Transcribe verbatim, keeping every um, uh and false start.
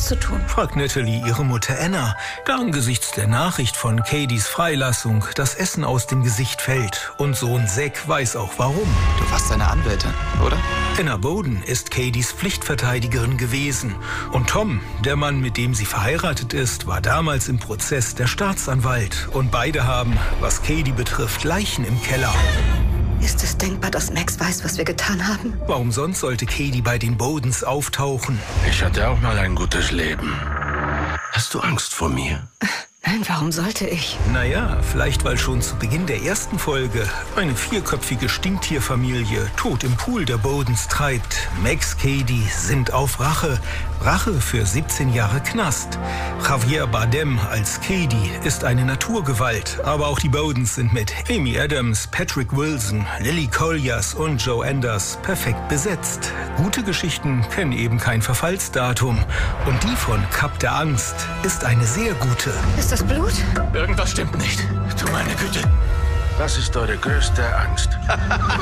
zu tun? Fragt Natalie ihre Mutter Anna, da angesichts der Nachricht von Cadys Freilassung das Essen aus dem Gesicht fällt. Und Sohn Zack weiß auch warum. Du warst seine Anwältin, oder? Anna Boden ist Cadys Pflichtverteidigerin gewesen. Und Tom, der Mann, mit dem sie verheiratet ist, war damals im Prozess der Staatsanwalt. Und beide haben, was Cady betrifft, Leichen im Keller. Ist es denkbar, dass Max weiß, was wir getan haben? Warum sonst sollte Cady bei den Bodens auftauchen? Ich hatte auch mal ein gutes Leben. Hast du Angst vor mir? Nein, warum sollte ich? Naja, vielleicht weil schon zu Beginn der ersten Folge eine vierköpfige Stinktierfamilie tot im Pool der Bodens treibt. Max Cady sind auf Rache. Rache für siebzehn Jahre Knast. Javier Bardem als Cady ist eine Naturgewalt. Aber auch die Bodens sind mit Amy Adams, Patrick Wilson, Lily Collins und Joe Anders perfekt besetzt. Gute Geschichten kennen eben kein Verfallsdatum. Und die von Kap der Angst ist eine sehr gute. Ist das Blut? Irgendwas stimmt nicht. Du meine Güte. Was ist eure größte Angst?